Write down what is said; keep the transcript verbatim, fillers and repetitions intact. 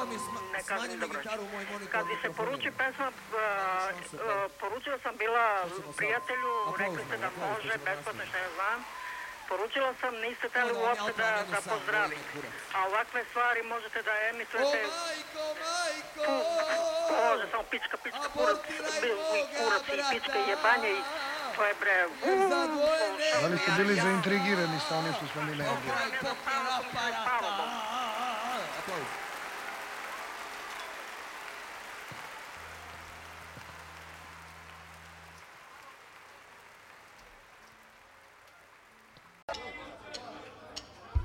ne kažem dobro. Kad bi se poruči pesma, poručila sam bila prijatelju, rekli ste da može, besplatno što ja znam. Poručila sam, niste teli uopšte da pozdravim. A ovakve stvari možete da emitujete... O, majko, majko! Može, samo pička, pička, kurac, kurac i pička i jebanje i... To je bre... Da li ste bili zaintrigirani sa onim što smo mi najavljali? Hvala Bogu.